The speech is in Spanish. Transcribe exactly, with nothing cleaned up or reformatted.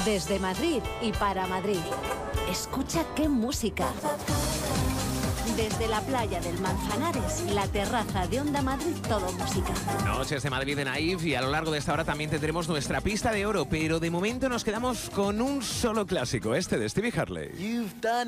Desde Madrid y para Madrid. Escucha qué música. Desde la playa del Manzanares, la terraza de Onda Madrid, todo música. Noches de Madrid de Naif, y a lo largo de esta hora también tendremos nuestra pista de oro, pero de momento nos quedamos con un solo clásico, este de Stevie Harley.